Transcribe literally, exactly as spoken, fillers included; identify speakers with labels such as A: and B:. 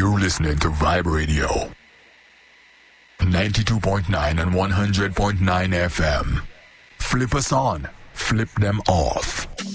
A: You're listening to Vibe Radio. ninety-two point nine and one hundred point nine F M. Flip us on, flip them off.